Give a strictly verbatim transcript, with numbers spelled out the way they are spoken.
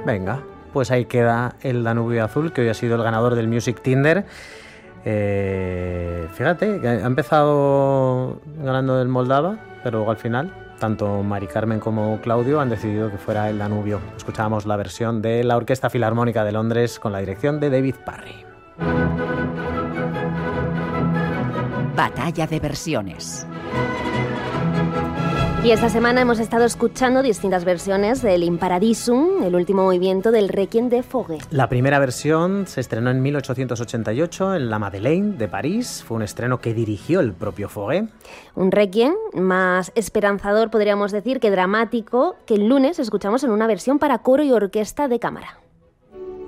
Venga, pues ahí queda el Danubio Azul, que hoy ha sido el ganador del Music Tinder. Eh, fíjate, que ha empezado ganando el Moldava, pero luego al final tanto Mari Carmen como Claudio han decidido que fuera el Danubio. Escuchábamos la versión de la Orquesta Filarmónica de Londres con la dirección de David Parry. Batalla de versiones. Y esta semana hemos estado escuchando distintas versiones del In Paradisum, el último movimiento del Requiem de Fauré. La primera versión se estrenó en mil ochocientos ochenta y ocho en la Madeleine de París. Fue un estreno que dirigió el propio Fauré. Un Requiem más esperanzador, podríamos decir, que dramático, que el lunes escuchamos en una versión para coro y orquesta de cámara.